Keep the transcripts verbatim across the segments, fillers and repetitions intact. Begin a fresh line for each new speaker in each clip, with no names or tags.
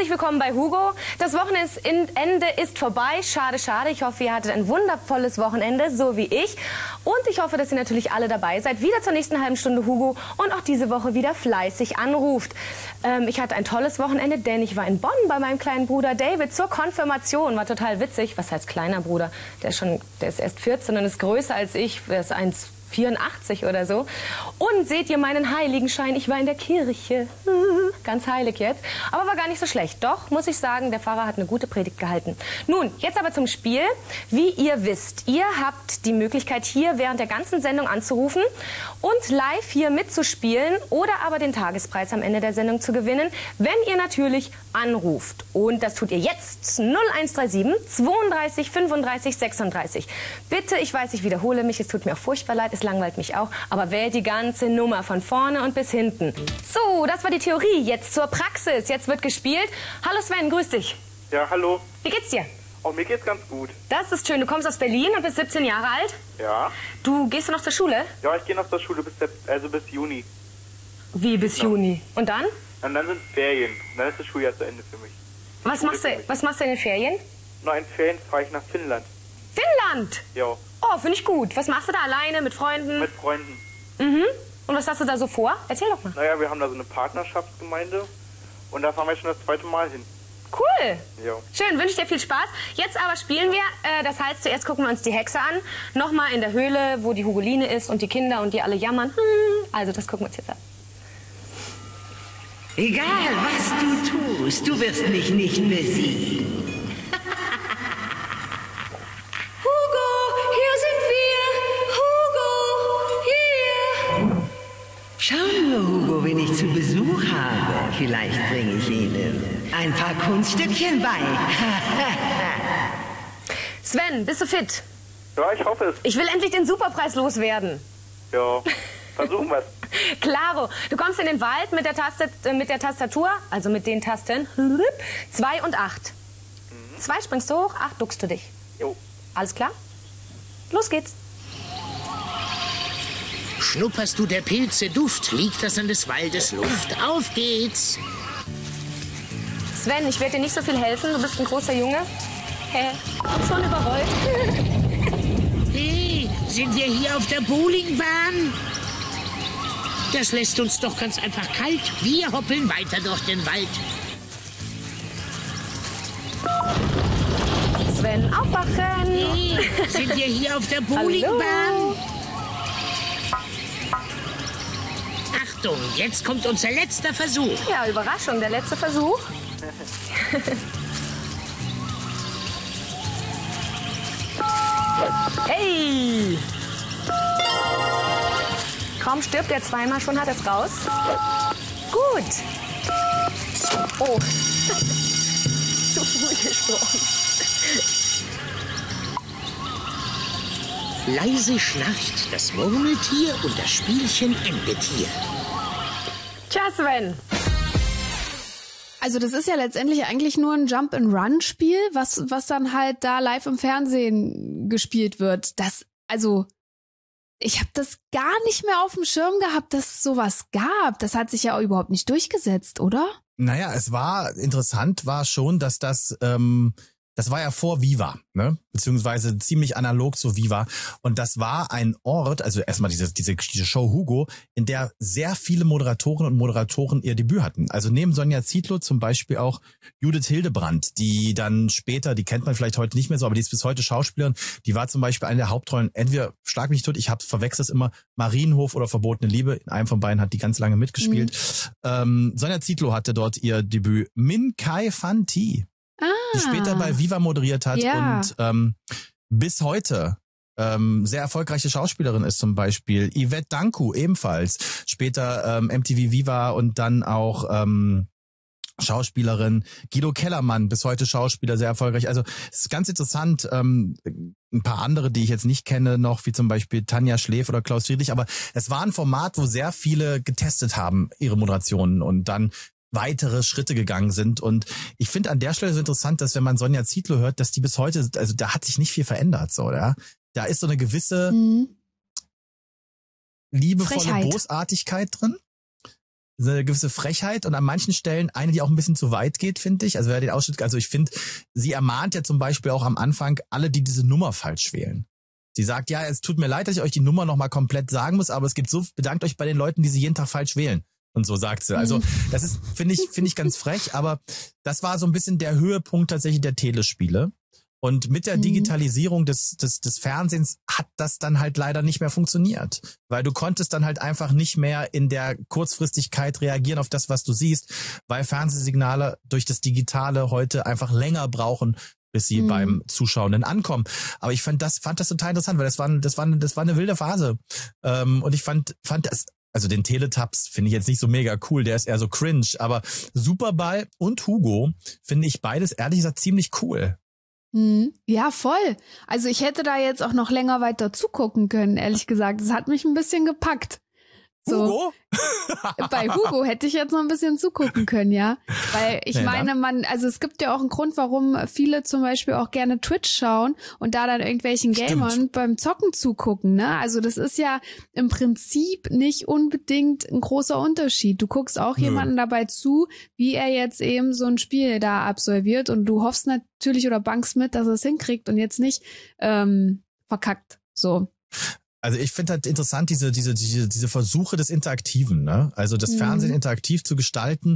willkommen bei Hugo. Das Wochenende ist vorbei. Schade, schade. Ich hoffe, ihr hattet ein wundervolles Wochenende, so wie ich. Und ich hoffe, dass ihr natürlich alle dabei seid. Wieder zur nächsten halben Stunde Hugo und auch diese Woche wieder fleißig anruft. Ähm, ich hatte ein tolles Wochenende, denn ich war in Bonn bei meinem kleinen Bruder David zur Konfirmation. War total witzig. Was heißt kleiner Bruder? Der ist, schon, der ist erst vierzehn und ist größer als ich. Der ist eins Komma vierundachtzig oder so. Und seht ihr meinen Heiligenschein? Ich war in der Kirche. Ganz heilig jetzt. Aber war gar nicht so schlecht. Doch, muss ich sagen, der Pfarrer hat eine gute Predigt gehalten. Nun, jetzt aber zum Spiel. Wie ihr wisst, ihr habt die Möglichkeit, hier während der ganzen Sendung anzurufen und live hier mitzuspielen oder aber den Tagespreis am Ende der Sendung zu gewinnen, wenn ihr natürlich anruft. Und das tut ihr jetzt. null eins drei sieben, zweiunddreißig, fünfunddreißig, sechsunddreißig. Bitte, ich weiß, ich wiederhole mich, es tut mir auch furchtbar leid, es langweilt mich auch, aber wählt die ganze Nummer von vorne und bis hinten. So, das war die Theorie. Jetzt zur Praxis. Jetzt wird gespielt. Hallo Sven, grüß dich.
Ja, hallo.
Wie geht's dir?
Oh, mir geht's ganz gut.
Das ist schön. Du kommst aus Berlin und bist siebzehn Jahre alt.
Ja.
Du gehst du noch zur Schule?
Ja, ich gehe noch zur Schule bis, also bis Juni.
Wie bis
Ja.
Juni? Und dann?
Und dann sind Ferien. Dann ist das Schuljahr zu Ende für mich.
Was machst, du, was machst du in den Ferien?
Noch in Ferien fahre ich nach Finnland.
Finnland?
Ja,
Oh, finde ich gut. Was machst du da alleine, mit Freunden?
mit Freunden.
Mhm. Und was hast du da so vor? Erzähl doch mal.
Naja, wir haben da so eine Partnerschaftsgemeinde und da fahren wir schon das zweite Mal hin.
Cool.
Ja.
Schön, wünsche ich dir viel Spaß. Jetzt aber spielen wir, äh, das heißt, zuerst gucken wir uns die Hexe an. Nochmal in der Höhle, wo die Hugoline ist und die Kinder und die alle jammern. Hm. Also, das gucken wir uns jetzt an.
Egal, was du tust, du wirst mich nicht besiegen.
Hugo, hier sind wir. Hugo, hier.
Schau nur, Hugo, wen ich zu Besuch habe. Vielleicht bringe ich Ihnen ein paar Kunststückchen bei.
Sven, bist du fit?
Ja, ich hoffe es.
Ich will endlich den Superpreis loswerden.
Ja, versuchen wir's.
Klaro, du kommst in den Wald mit der, Taste, äh, mit der Tastatur, also mit den Tasten zwei und acht. Mhm. zwei springst du hoch, acht duckst du dich.
Jo.
Alles klar? Los geht's.
Schnupperst du der Pilze Duft, liegt das an des Waldes Luft. Auf geht's!
Sven, ich werde dir nicht so viel helfen, du bist ein großer Junge. Hä? Schon überrollt?
Hey, sind wir hier auf der Bowlingbahn? Das lässt uns doch ganz einfach kalt. Wir hoppeln weiter durch den Wald.
Sven, aufwachen!
Hey, sind wir hier auf der Bowlingbahn?
Hallo?
Achtung, jetzt kommt unser letzter Versuch.
Ja, Überraschung, der letzte Versuch. Hey! Kaum stirbt er zweimal, schon hat er es raus. Gut. Oh. Zu früh gesprochen.
Leise schnarcht das Murmeltier und das Spielchen endet hier.
Tja, Sven.
Also das ist ja letztendlich eigentlich nur ein Jump-and-Run-Spiel, was, was dann halt da live im Fernsehen gespielt wird. Das, also, ich habe das gar nicht mehr auf dem Schirm gehabt, dass es sowas gab. Das hat sich ja auch überhaupt nicht durchgesetzt, oder?
Naja, es war interessant, war schon, dass das, ähm, das war ja vor Viva, ne? Beziehungsweise ziemlich analog zu Viva. Und das war ein Ort, also erstmal diese, diese, diese Show Hugo, in der sehr viele Moderatorinnen und Moderatoren ihr Debüt hatten. Also neben Sonja Zietlow zum Beispiel auch Judith Hildebrandt, die dann später, die kennt man vielleicht heute nicht mehr so, aber die ist bis heute Schauspielerin. Die war zum Beispiel eine der Hauptrollen, entweder Schlag mich tot, ich hab's verwechselt immer, Marienhof oder Verbotene Liebe. In einem von beiden hat die ganz lange mitgespielt. Mhm. Ähm, Sonja Zietlow hatte dort ihr Debüt. Min Kai Fan Thi.
Ah.
Die später bei Viva moderiert hat
Ja.
und ähm, bis heute ähm, sehr erfolgreiche Schauspielerin ist zum Beispiel. Yvette Danku ebenfalls. Später ähm, M T V Viva und dann auch ähm, Schauspielerin. Guido Kellermann, bis heute Schauspieler, sehr erfolgreich. Also es ist ganz interessant. Ähm, ein paar andere, die ich jetzt nicht kenne noch, wie zum Beispiel Tanja Schläf oder Klaus Friedrich. Aber es war ein Format, wo sehr viele getestet haben, ihre Moderationen und dann weitere Schritte gegangen sind. Und ich finde an der Stelle so interessant, dass wenn man Sonja Zietlow hört, dass die bis heute, also da hat sich nicht viel verändert, so, ja. Da ist so eine gewisse
Mhm.
liebevolle
Frechheit.
Bosartigkeit drin. eine gewisse Frechheit und an manchen Stellen eine, die auch ein bisschen zu weit geht, finde ich. Also wer den Ausschnitt, also ich finde, sie ermahnt ja zum Beispiel auch am Anfang alle, die diese Nummer falsch wählen. Sie sagt, ja, es tut mir leid, dass ich euch die Nummer nochmal komplett sagen muss, aber es gibt so, bedankt euch bei den Leuten, die sie jeden Tag falsch wählen. Und so sagt sie. Also das ist, finde ich, finde ich ganz frech, aber das war so ein bisschen der Höhepunkt tatsächlich der Telespiele. Und mit der Digitalisierung des, des, des Fernsehens hat das dann halt leider nicht mehr funktioniert. Weil du konntest dann halt einfach nicht mehr in der Kurzfristigkeit reagieren auf das, was du siehst, weil Fernsehsignale durch das Digitale heute einfach länger brauchen, bis sie mhm. beim Zuschauenden ankommen. Aber ich fand das, fand das total interessant, weil das war, das war, das war eine wilde Phase. Ähm, und ich fand, fand das, also den Teletubbies finde ich jetzt nicht so mega cool, der ist eher so cringe, aber Superball und Hugo finde ich beides ehrlich gesagt ziemlich cool.
Hm, ja, voll. Also ich hätte da jetzt auch noch länger weiter zugucken können, ehrlich gesagt. Das hat mich ein bisschen gepackt. So.
Hugo?
Bei Hugo hätte ich jetzt noch ein bisschen zugucken können, ja. Weil ich
ja,
meine, man, also es gibt ja auch einen Grund, warum viele zum Beispiel auch gerne Twitch schauen und da dann irgendwelchen Gamern Stimmt. beim Zocken zugucken, ne? Also das ist ja im Prinzip nicht unbedingt ein großer Unterschied. Du guckst auch Nö. jemanden dabei zu, wie er jetzt eben so ein Spiel da absolviert und du hoffst natürlich oder bangst mit, dass er es hinkriegt und jetzt nicht ähm, verkackt, so.
Also ich finde halt interessant diese diese diese diese Versuche des Interaktiven, ne? Also das mhm. Fernsehen interaktiv zu gestalten.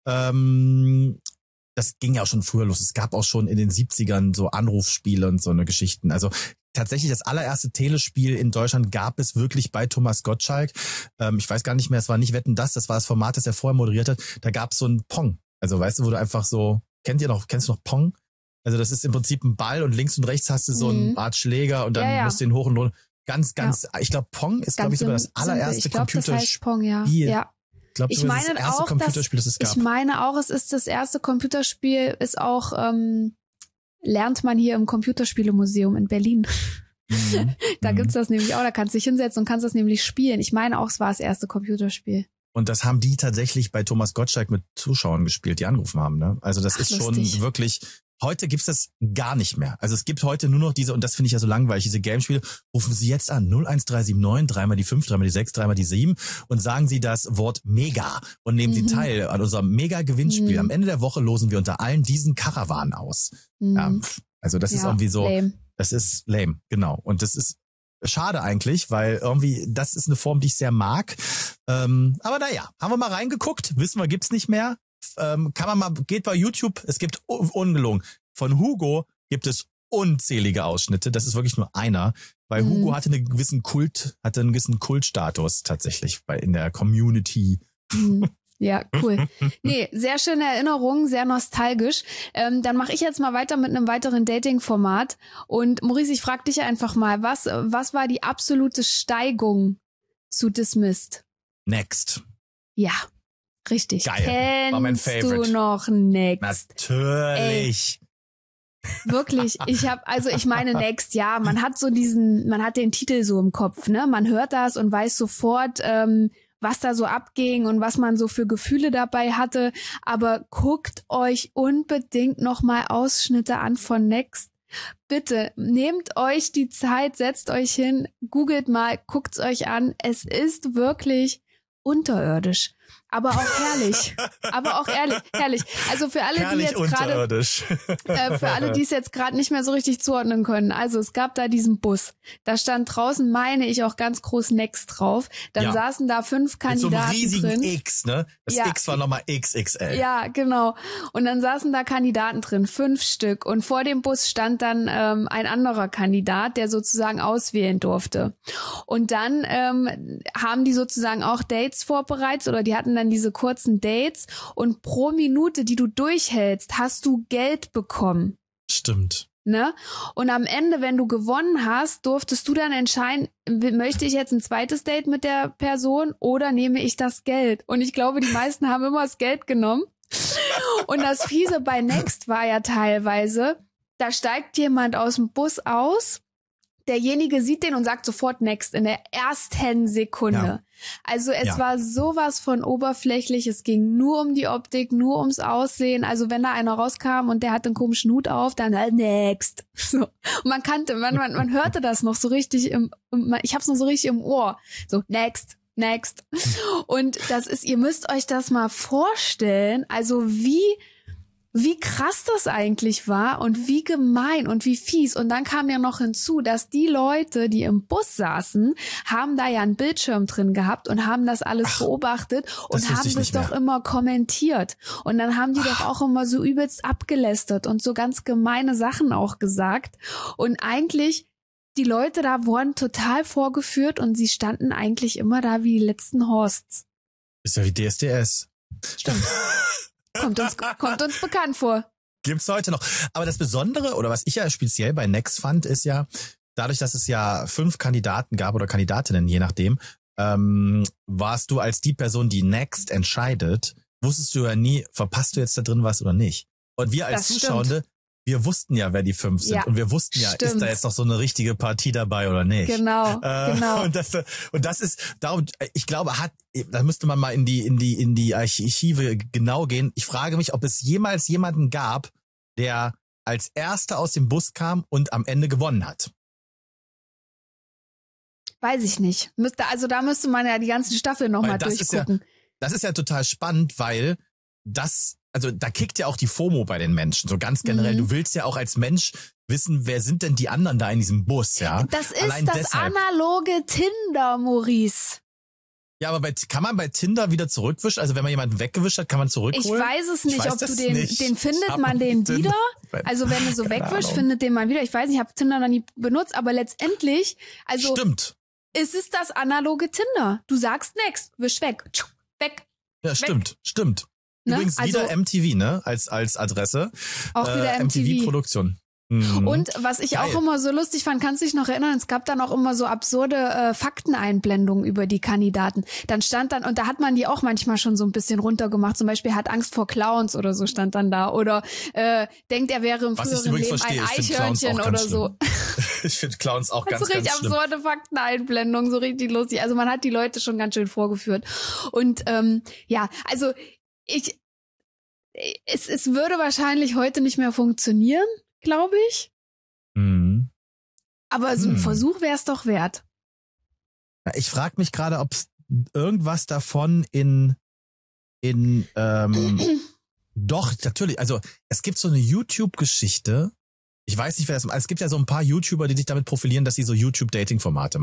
Ähm, das ging ja auch schon früher los. Es gab auch schon in den siebzigern so Anrufspiele und so eine Geschichten. Also tatsächlich das allererste Telespiel in Deutschland gab es wirklich bei Thomas Gottschalk. Ähm, ich weiß gar nicht mehr, es war nicht Wetten, das, das war das Format, das er vorher moderiert hat. Da gab es so ein Pong. Also weißt du, wo du einfach so, kennt ihr noch, kennst du noch Pong? Also das ist im Prinzip ein Ball und links und rechts hast du so mhm. eine Art Schläger und dann ja, ja. musst du ihn hoch und runter. Ganz, ganz, ja. ich glaube, Pong ist, glaube ich, sogar das allererste Computerspiel.
Das heißt Pong, ja. ja.
Ich glaube, das ist das erste auch, Computerspiel, das es gab.
Ich meine auch, es ist das erste Computerspiel, ist auch, ähm, lernt man hier im Computerspielemuseum in Berlin. Mhm. Da mhm. gibt's das nämlich auch, da kannst du dich hinsetzen und kannst das nämlich spielen. Ich meine auch, es war das erste Computerspiel.
Und das haben die tatsächlich bei Thomas Gottschalk mit Zuschauern gespielt, die angerufen haben, ne? Also das Ach, ist lustig. Schon wirklich... Heute gibt's das gar nicht mehr. Also es gibt heute nur noch diese, und das finde ich ja so langweilig, diese Gamespiele, rufen Sie jetzt an, null eins drei sieben neun, dreimal die fünf, dreimal die sechs, dreimal die sieben und sagen Sie das Wort Mega und nehmen mhm. Sie teil an unserem Mega-Gewinnspiel. Mhm. Am Ende der Woche losen wir unter allen diesen Karawanen aus. Mhm. Ja, also das ja, ist irgendwie so, lame. Das ist lame, genau. Und das ist schade eigentlich, weil irgendwie, das ist eine Form, die ich sehr mag. Ähm, aber naja, haben wir mal reingeguckt, wissen wir, gibt's nicht mehr. Ähm, kann man mal, geht bei YouTube, es gibt ungelogen. Von Hugo gibt es unzählige Ausschnitte, das ist wirklich nur einer, weil mhm. Hugo hatte einen gewissen Kult, hatte einen gewissen Kultstatus tatsächlich bei, in der Community.
Mhm. Ja, cool. Nee, sehr schöne Erinnerung, sehr nostalgisch. Ähm, dann mache ich jetzt mal weiter mit einem weiteren Dating-Format. Und Maurice, ich frage dich einfach mal, was, was war die absolute Steigung zu Dismissed?
Next.
Ja. Richtig.
Geil.
Kennst
war mein Favorite.
du noch Next?
Natürlich.
Ey, wirklich. Ich habe, also ich meine Next, ja, man hat so diesen, man hat den Titel so im Kopf, ne? Man hört das und weiß sofort, ähm, was da so abging und was man so für Gefühle dabei hatte. Aber guckt euch unbedingt nochmal Ausschnitte an von Next. Bitte, nehmt euch die Zeit, setzt euch hin, googelt mal, guckt's euch an. Es ist wirklich unterirdisch. Aber auch herrlich. Aber auch ehrlich, herrlich. Also für alle, herrlich die jetzt gerade äh, für alle, die es jetzt gerade nicht mehr so richtig zuordnen können. Also es gab da diesen Bus. Da stand draußen, meine ich, auch ganz groß Next drauf. Dann ja. saßen da fünf Kandidaten drin. Mit so einem riesigen
drin. X, ne? Das ja. X war nochmal X X L.
Ja, genau. Und dann saßen da Kandidaten drin, fünf Stück. Und vor dem Bus stand dann ähm, ein anderer Kandidat, der sozusagen auswählen durfte. Und dann ähm, haben die sozusagen auch Dates vorbereitet oder die hatten dann diese kurzen Dates und pro Minute, die du durchhältst, hast du Geld bekommen.
Stimmt.
Ne? Und am Ende, wenn du gewonnen hast, durftest du dann entscheiden, möchte ich jetzt ein zweites Date mit der Person oder nehme ich das Geld? Und ich glaube, die meisten haben immer das Geld genommen. Und das Fiese bei Next war ja teilweise, da steigt jemand aus dem Bus aus, derjenige sieht den und sagt sofort Next in der ersten Sekunde. Ja. Also es ja. war sowas von oberflächlich, es ging nur um die Optik, nur ums Aussehen. Also wenn da einer rauskam und der hatte einen komischen Hut auf, dann halt Next. So. Und man kannte, man, man, man hörte das noch so richtig im, ich hab's noch so richtig im Ohr. So, Next, Next. Und das ist, ihr müsst euch das mal vorstellen, also wie, wie krass das eigentlich war und wie gemein und wie fies. Und dann kam ja noch hinzu, dass die Leute, die im Bus saßen, haben da ja einen Bildschirm drin gehabt und haben das alles Ach, beobachtet und
das
haben das doch immer kommentiert. Und dann haben die Ach. doch auch immer so übelst abgelästert und so ganz gemeine Sachen auch gesagt. Und eigentlich die Leute da wurden total vorgeführt und sie standen eigentlich immer da wie die letzten Horsts.
Ist ja wie D S D S.
Stimmt. kommt, uns, kommt uns bekannt vor.
Gibt's heute noch. Aber das Besondere, oder was ich ja speziell bei Next fand, ist ja, dadurch, dass es ja fünf Kandidaten gab oder Kandidatinnen, je nachdem, ähm, warst du als die Person, die Next entscheidet, wusstest du ja nie, verpasst du jetzt da drin was oder nicht. Und wir als das Zuschauende, stimmt. Wir wussten ja, wer die fünf sind. Ja, und wir wussten ja, stimmt. Ist da jetzt noch so eine richtige Partie dabei oder nicht?
Genau, äh, genau.
Und das, und das ist, darum, ich glaube, hat, da müsste man mal in die, in die, in die Archive genau gehen. Ich frage mich, ob es jemals jemanden gab, der als Erster aus dem Bus kam und am Ende gewonnen hat.
Weiß ich nicht. Müsste, also da müsste man ja die ganzen Staffeln nochmal durchgucken.
Ist ja, das ist ja total spannend, weil das, also da kickt ja auch die FOMO bei den Menschen, so ganz generell. Mhm. Du willst ja auch als Mensch wissen, wer sind denn die anderen da in diesem Bus, ja?
Das ist Allein das deshalb. Analoge Tinder, Maurice.
Ja, aber bei, kann man bei Tinder wieder zurückwischen? Also wenn man jemanden weggewischt hat, kann man zurückholen?
Ich weiß es nicht,
weiß
ob du den, nicht. den findet hab man den wieder? Also wenn du so wegwischst, findet den man wieder. Ich weiß nicht, ich habe Tinder noch nie benutzt, aber letztendlich, also
stimmt.
Ist es das analoge Tinder. Du sagst next, wisch weg, weg.
Ja, stimmt, weg. stimmt. Übrigens ne? also, wieder M T V, ne, als als Adresse.
Auch wieder
äh,
M T V.
M T V-Produktion. Mhm.
Und was ich Geil. auch immer so lustig fand, kannst du dich noch erinnern, es gab dann auch immer so absurde äh, Fakteneinblendungen über die Kandidaten. Dann stand dann, und da hat man die auch manchmal schon so ein bisschen runtergemacht, zum Beispiel hat Angst vor Clowns oder so stand dann da. Oder äh, denkt, er wäre im
was
früheren Leben
verstehe,
ein Eichhörnchen oder so.
Ich finde Clowns auch ganz,
so richtig
ganz schlimm.
Absurde Fakteneinblendungen, so richtig lustig. Also man hat die Leute schon ganz schön vorgeführt. Und ähm, ja, also ich es, es würde wahrscheinlich heute nicht mehr funktionieren, glaube ich.
Mhm.
Aber so ein mhm. Versuch wäre es doch wert.
Ich frage mich gerade, ob es irgendwas davon in in ähm, doch, natürlich, also es gibt so eine YouTube-Geschichte, ich weiß nicht, wer das, es gibt ja so ein paar YouTuber, die sich damit profilieren, dass sie so YouTube-Dating-Formate machen.